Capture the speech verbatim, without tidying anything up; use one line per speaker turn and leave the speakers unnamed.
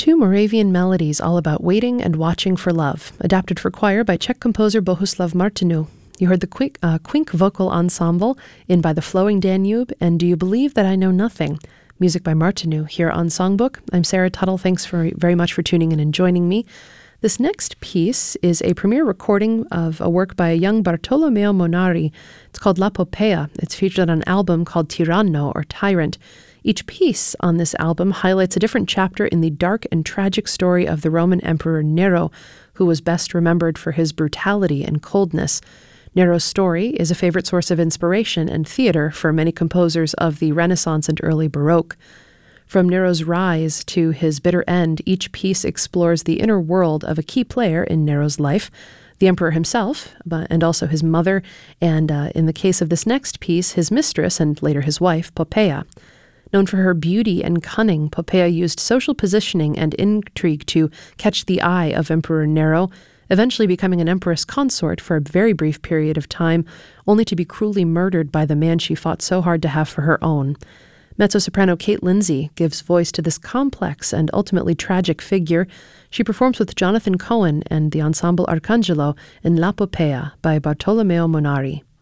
Two Moravian melodies all about waiting and watching for love, adapted for choir by Czech composer Bohuslav Martinu. You heard the Quink, uh, Quink Vocal Ensemble in By the Flowing Danube and Do You Believe That I Know Nothing? Music by Martinu here on Songbook. I'm Sarah Tuttle. Thanks for, very much for tuning in and joining me. This next piece is a premiere recording of a work by a young Bartolomeo Monari. It's called La Popea. It's featured on an album called Tiranno, or Tyrant. Each piece on this album highlights a different chapter in the dark and tragic story of the Roman Emperor Nero, who was best remembered for his brutality and coldness. Nero's story is a favorite source of inspiration and theater for many composers of the Renaissance and early Baroque. From Nero's rise to his bitter end, each piece explores the inner world of a key player in Nero's life, the emperor himself, and also his mother, and uh, in the case of this next piece, his mistress and later his wife, Poppaea. Known for her beauty and cunning, Poppaea used social positioning and intrigue to catch the eye of Emperor Nero, eventually becoming an empress consort for a very brief period of time, only to be cruelly murdered by the man she fought so hard to have for her own. Mezzo-soprano Kate Lindsay gives voice to this complex and ultimately tragic figure. She performs with Jonathan Cohen and the ensemble Arcangelo in La Popea by Bartolomeo Monari.